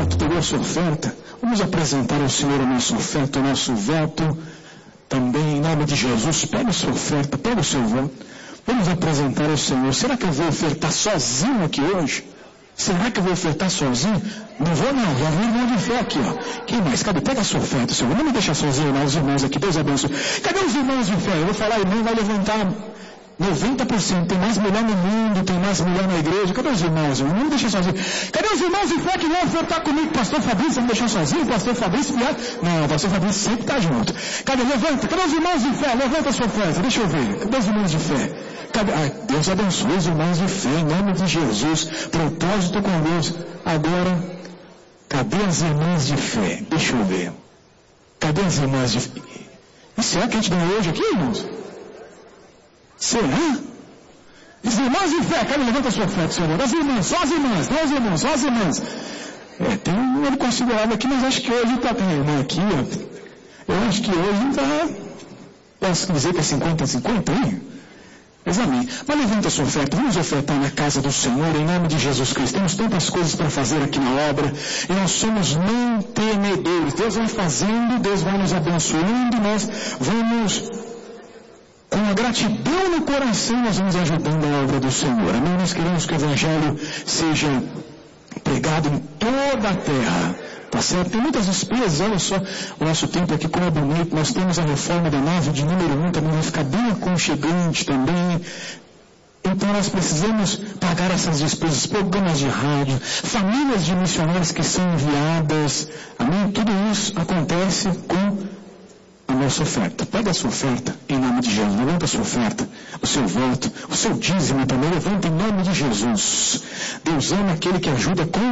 voto, pegou a sua oferta? Vamos apresentar ao Senhor a nossa oferta, o nosso voto. Também, em nome de Jesus, pega a sua oferta, pega o seu voto. Vamos apresentar ao Senhor. Será que eu vou ofertar sozinho aqui hoje? Será que eu vou ofertar sozinho? Não vou não, já vi irmão de fé aqui, ó. Quem mais? Cadê? Pega a sua oferta, Senhor. Não me deixa sozinho não, os irmãos aqui, Deus abençoe. Cadê os irmãos de fé? Eu vou falar, irmão vai levantar 90%, tem mais mulher no mundo, tem mais mulher na igreja. Cadê os irmãos? Não me deixa sozinho. Cadê os irmãos de fé que vão ofertar comigo? Pastor Fabrício, me deixar sozinho? Pastor Fabrício, não, pastor Fabrício sempre está junto. Cadê? Levanta. Cadê os irmãos de fé? Levanta a sua oferta. Deixa eu ver. Cadê os irmãos de fé? Deus abençoe os irmãos de fé, em nome de Jesus. Propósito com Deus. Agora, cadê as irmãs de fé? Deixa eu ver. Cadê as irmãs de fé? E será que a gente ganhou hoje aqui, irmãos? Será? As irmãs de fé, cara, levanta a sua oferta, Senhor. As irmãs, só as irmãs, não os irmãos, só as irmãs. Tem um número considerável aqui, mas acho que hoje está tem irmã aqui, ó. Eu acho que hoje está. Posso dizer que é 50-50 aí? Mas amém. Mas levanta a sua oferta, vamos ofertar na casa do Senhor, em nome de Jesus Cristo. Temos tantas coisas para fazer aqui na obra, e nós somos mantenedores. Deus vai fazendo, Deus vai nos abençoando, nós vamos, com a gratidão no coração, nós vamos ajudando a obra do Senhor. Amém? Nós queremos que o Evangelho seja pregado em toda a terra. Tá certo? Tem muitas despesas, olha só o nosso tempo aqui como é bonito. Nós temos a reforma da nave de número 1, também vai ficar bem aconchegante também. Então nós precisamos pagar essas despesas, programas de rádio, famílias de missionários que são enviadas. Amém? Tudo isso acontece com a nossa oferta. Pega a sua oferta em nome de Jesus. Levanta a sua oferta, o seu voto, o seu dízimo também. Levanta em nome de Jesus. Deus ama aquele que ajuda com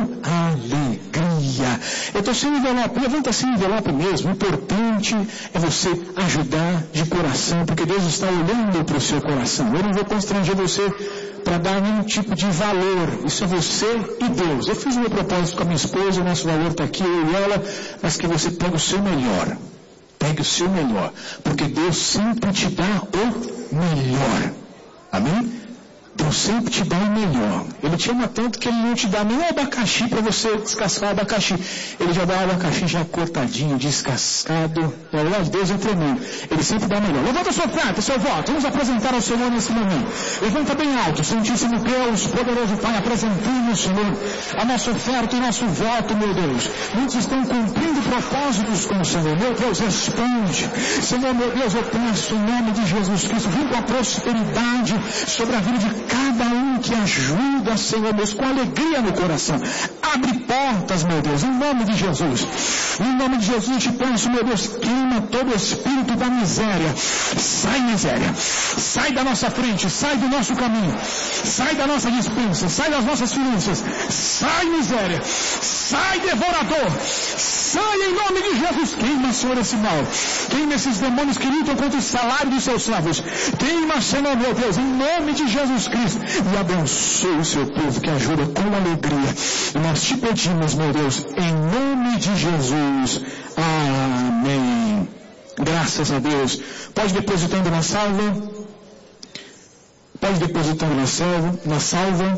alegria. Eu estou sem envelope. Levanta sem envelope mesmo. O importante é você ajudar de coração, porque Deus está olhando para o seu coração. Eu não vou constranger você para dar nenhum tipo de valor. Isso é você e Deus. Eu fiz o meu propósito com a minha esposa, o nosso valor está aqui, eu e ela, mas que você pegue o seu melhor. Pegue o seu melhor, porque Deus sempre te dá o melhor. Amém? Deus sempre te dá o melhor. Ele te ama tanto que Ele não te dá nem o abacaxi para você descascar o abacaxi. Ele já dá o abacaxi já cortadinho, descascado. A palavra de Deus é tremendo. Ele sempre dá o melhor. Levanta a sua oferta, seu voto. Vamos apresentar ao Senhor nesse momento. Levanta bem alto, Santíssimo Deus, poderoso Pai, apresentando, Senhor, a nossa oferta e nosso voto, meu Deus. Muitos estão cumprindo propósitos com o Senhor. Meu Deus, responde. Senhor, meu Deus, eu peço em nome de Jesus Cristo, vim com a prosperidade sobre a vida de cada um que ajuda, Senhor Deus, com alegria no coração. Abre portas, meu Deus, em nome de Jesus. Em nome de Jesus, eu te peço, meu Deus, queima todo o espírito da miséria. Sai, miséria. Sai da nossa frente, sai do nosso caminho. Sai da nossa dispensa, sai das nossas finanças. Sai, miséria. Sai, devorador. Sai em nome de Jesus. Queima, Senhor, esse mal. Queima esses demônios que lutam contra o salário dos seus servos. Queima, Senhor, meu Deus, em nome de Jesus Cristo. E abençoe o seu povo que ajuda com alegria. E nós te pedimos, meu Deus, em nome de Jesus. Amém. Graças a Deus. Pode depositando na salva. Pode depositando na salva.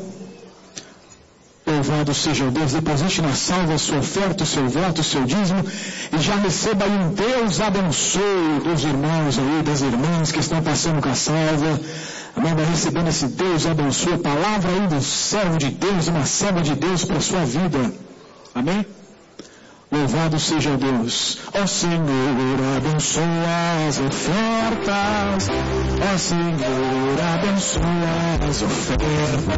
Louvado seja o Deus. Deposite na salva a sua oferta, o seu voto, o seu dízimo. E já receba aí um Deus abençoe dos irmãos aí, das irmãs que estão passando com a salva. Amém, vai recebendo esse Deus abençoe, palavra aí do servo de Deus, uma serva de Deus para a sua vida. Amém? Louvado seja Deus. Ó Senhor, abençoa as ofertas. Ó Senhor, abençoa as ofertas.